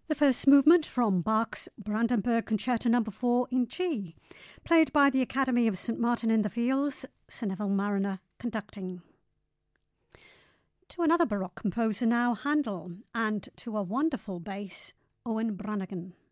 The first movement from Bach's Brandenburg Concerto No. 4 in G, played by the Academy of St Martin in the Fields, Sir Neville Marriner conducting. To another Baroque composer now, Handel, and to a wonderful bass, Owen Brannigan.